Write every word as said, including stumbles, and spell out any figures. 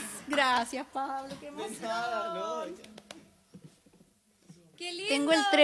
Gracias, Pablo, qué emoción. De nada, no. ¡Qué lindo! Tengo el